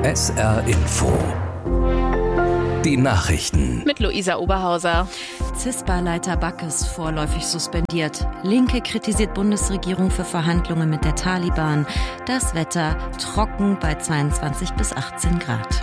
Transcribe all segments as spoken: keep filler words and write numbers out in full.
S R Info. Die Nachrichten. Mit Luisa Oberhauser. CISPA-Leiter Backes vorläufig suspendiert. Linke kritisiert Bundesregierung für Verhandlungen mit der Taliban. Das Wetter trocken bei zweiundzwanzig bis achtzehn Grad.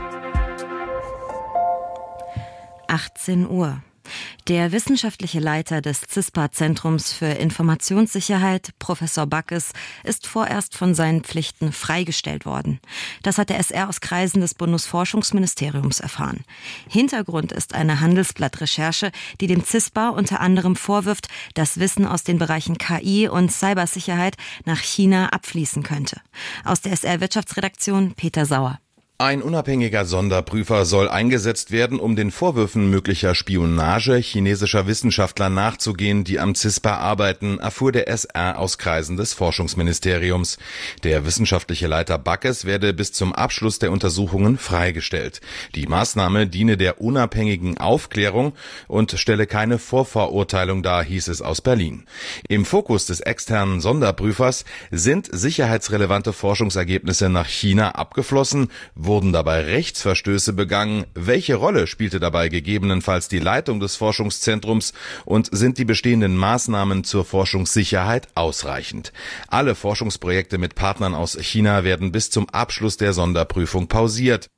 achtzehn Uhr. Der wissenschaftliche Leiter des CISPA-Zentrums für Informationssicherheit, Professor Backes, ist vorerst von seinen Pflichten freigestellt worden. Das hat der S R aus Kreisen des Bundesforschungsministeriums erfahren. Hintergrund ist eine Handelsblatt-Recherche, die dem CISPA unter anderem vorwirft, das Wissen aus den Bereichen K I und Cybersicherheit nach China abfließen könnte. Aus der S R-Wirtschaftsredaktion Peter Sauer. Ein unabhängiger Sonderprüfer soll eingesetzt werden, um den Vorwürfen möglicher Spionage chinesischer Wissenschaftler nachzugehen, die am CISPA arbeiten, erfuhr der S R aus Kreisen des Forschungsministeriums. Der wissenschaftliche Leiter Backes werde bis zum Abschluss der Untersuchungen freigestellt. Die Maßnahme diene der unabhängigen Aufklärung und stelle keine Vorverurteilung dar, hieß es aus Berlin. Im Fokus des externen Sonderprüfers sind sicherheitsrelevante Forschungsergebnisse nach China abgeflossen. Wurden dabei Rechtsverstöße begangen? Welche Rolle spielte dabei gegebenenfalls die Leitung des Forschungszentrums? Und sind die bestehenden Maßnahmen zur Forschungssicherheit ausreichend? Alle Forschungsprojekte mit Partnern aus China werden bis zum Abschluss der Sonderprüfung pausiert.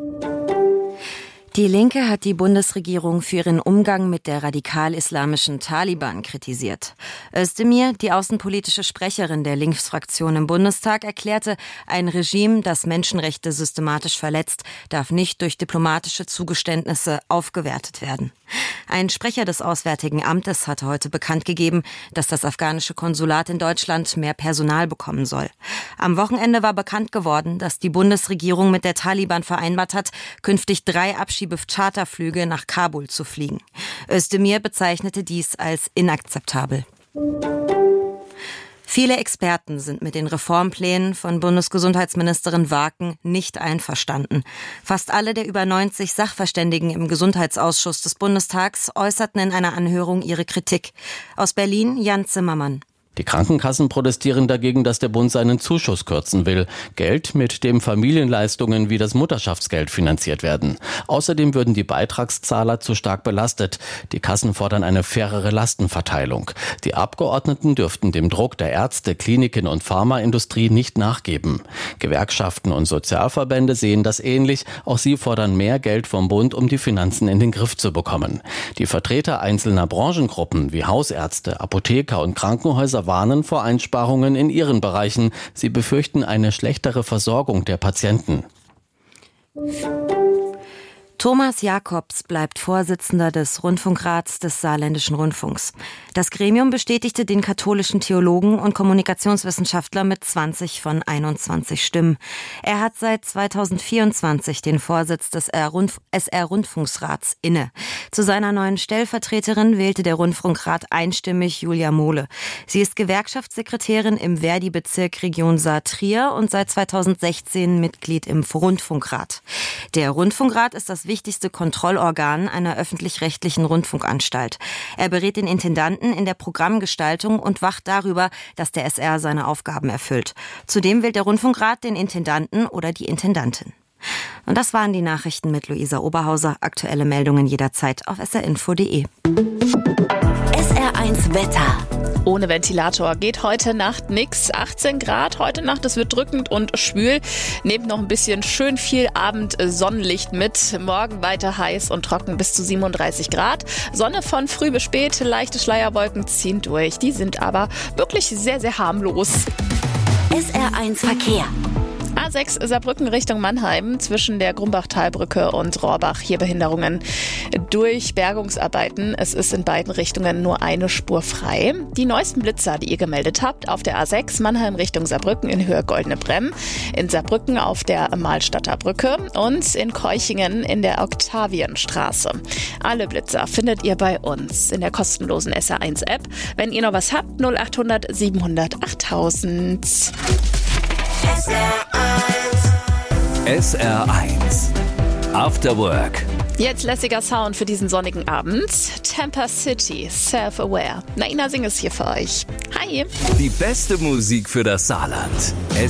Die Linke hat die Bundesregierung für ihren Umgang mit der radikal-islamischen Taliban kritisiert. Özdemir, die außenpolitische Sprecherin der Linksfraktion im Bundestag, erklärte, ein Regime, das Menschenrechte systematisch verletzt, darf nicht durch diplomatische Zugeständnisse aufgewertet werden. Ein Sprecher des Auswärtigen Amtes hatte heute bekannt gegeben, dass das afghanische Konsulat in Deutschland mehr Personal bekommen soll. Am Wochenende war bekannt geworden, dass die Bundesregierung mit der Taliban vereinbart hat, künftig drei Abschiebe-Charterflüge nach Kabul zu fliegen. Özdemir bezeichnete dies als inakzeptabel. Viele Experten sind mit den Reformplänen von Bundesgesundheitsministerin Waken nicht einverstanden. Fast alle der über neunzig Sachverständigen im Gesundheitsausschuss des Bundestags äußerten in einer Anhörung ihre Kritik. Aus Berlin Jan Zimmermann. Die Krankenkassen protestieren dagegen, dass der Bund seinen Zuschuss kürzen will. Geld, mit dem Familienleistungen wie das Mutterschaftsgeld finanziert werden. Außerdem würden die Beitragszahler zu stark belastet. Die Kassen fordern eine fairere Lastenverteilung. Die Abgeordneten dürften dem Druck der Ärzte, Kliniken und Pharmaindustrie nicht nachgeben. Gewerkschaften und Sozialverbände sehen das ähnlich. Auch sie fordern mehr Geld vom Bund, um die Finanzen in den Griff zu bekommen. Die Vertreter einzelner Branchengruppen wie Hausärzte, Apotheker und Krankenhäuser warnen vor Einsparungen in ihren Bereichen. Sie befürchten eine schlechtere Versorgung der Patienten. Thomas Jakobs bleibt Vorsitzender des Rundfunkrats des Saarländischen Rundfunks. Das Gremium bestätigte den katholischen Theologen und Kommunikationswissenschaftler mit zwanzig von einundzwanzig Stimmen. Er hat seit zweitausendvierundzwanzig den Vorsitz des S R-Rundfunksrats inne. Zu seiner neuen Stellvertreterin wählte der Rundfunkrat einstimmig Julia Mohle. Sie ist Gewerkschaftssekretärin im Verdi-Bezirk Region Saar-Trier und seit zweitausendsechzehn Mitglied im Rundfunkrat. Der Rundfunkrat ist das wichtigste Kontrollorgan einer öffentlich-rechtlichen Rundfunkanstalt. Er berät den Intendanten in der Programmgestaltung und wacht darüber, dass der S R seine Aufgaben erfüllt. Zudem wählt der Rundfunkrat den Intendanten oder die Intendantin. Und das waren die Nachrichten mit Luisa Oberhauser. Aktuelle Meldungen jederzeit auf s r info punkt d e. S R eins Wetter. Ohne Ventilator geht heute Nacht nix. achtzehn Grad heute Nacht, es wird drückend und schwül. Nehmt noch ein bisschen schön viel Abendsonnenlicht mit. Morgen weiter heiß und trocken bis zu siebenunddreißig Grad. Sonne von früh bis spät, leichte Schleierwolken ziehen durch. Die sind aber wirklich sehr, sehr harmlos. S R eins Verkehr. A sechs Saarbrücken Richtung Mannheim zwischen der Grumbachtalbrücke und Rohrbach. Hier Behinderungen durch Bergungsarbeiten. Es ist in beiden Richtungen nur eine Spur frei. Die neuesten Blitzer, die ihr gemeldet habt, auf der A sechs Mannheim Richtung Saarbrücken in Höhe Goldene Bremm, in Saarbrücken auf der Mahlstadter Brücke und in Keuchingen in der Octavienstraße. Alle Blitzer findet ihr bei uns in der kostenlosen S R eins App. Wenn ihr noch was habt, null acht hundert siebenhundert achttausend. S R eins. S R eins. After Work. Jetzt lässiger Sound für diesen sonnigen Abend. Tampa City, Self-Aware. Naina singt es hier für euch. Hi. Die beste Musik für das Saarland.